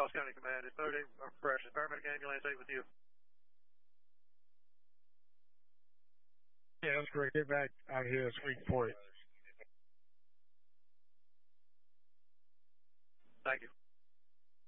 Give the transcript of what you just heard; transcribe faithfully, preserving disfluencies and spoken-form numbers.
Ross County Command, it's thirteen Progression. Paramedic ambulance eight with you. Yeah, that's great. Get back out here at Sweet Point. Thank you.